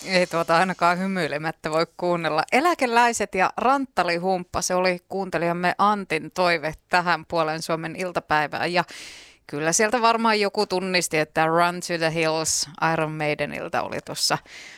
Ei tuota ainakaan hymyilemättä voi kuunnella. Eläkeläiset ja ranttalihumppa, se oli kuuntelijamme Antin toive tähän puolen Suomen iltapäivään. Ja kyllä sieltä varmaan joku tunnisti, että Run to the Hills Iron Maidenilta oli tuossa